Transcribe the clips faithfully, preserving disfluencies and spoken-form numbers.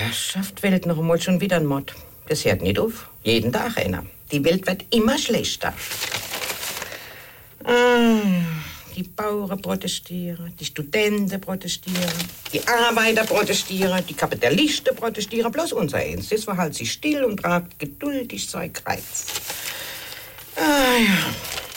Herrschaft, Welt, noch einmal schon wieder ein Mord. Das hört nicht auf. Jeden Tag einer. Die Welt wird immer schlechter. Ah, die Bauern protestieren, die Studenten protestieren, die Arbeiter protestieren, die Kapitalisten protestieren. Bloß unser Eins, das verhält sich still und tragt geduldig sein Kreuz. Ah ja.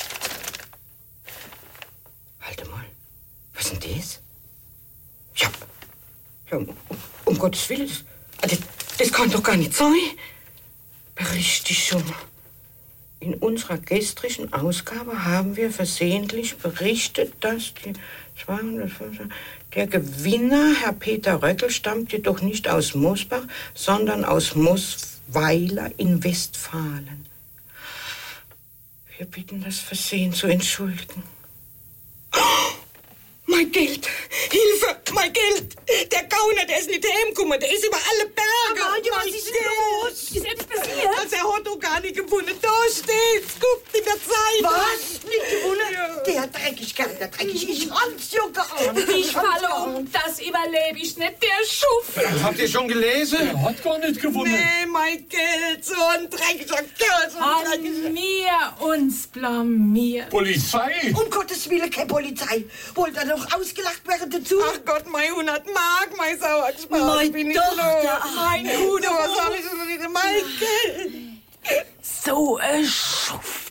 Warte mal, was ist denn das? Ja, ja um, um Gottes Willen, das, das, das kann doch gar nicht sein. Berichtigung. In unserer gestrigen Ausgabe haben wir versehentlich berichtet, dass die zweihundertfünf der Gewinner, Herr Peter Röckel, stammt jedoch nicht aus Mosbach, sondern aus Mosweiler in Westfalen. Wir bitten das Versehen zu entschuldigen. Mein Geld! Hilfe! Mein Geld! Der Gauner, der ist nicht heimgekommen, der ist über alle Berge! Aber Anja, was ist denn los? Ist etwas passiert? Also, er hat doch gar nicht gewonnen. Da steht's! Guckt in der Zeit! Was? Nicht gewonnen? Ja. Der dreckig, Kerl, der dreckig. Ich hab's ja geahnt. Ich falle um, das überlebe ich nicht, der Schuft. Habt ihr schon gelesen? Er hat gar nicht gewonnen. Nee, mein Geld, so ein dreckiger Kerl, so ein dreckiger... An mir uns blamiert. Polizei? Um Gottes Willen, keine Polizei. Wollt ihr noch ausgelacht werden dazu? Ach Gott, mein hundert Mark, mein Sauergespann. Mein bin ich Tochter. los. Mein Bruder, was soll ich denn? Mein Geld. So ein Schuft.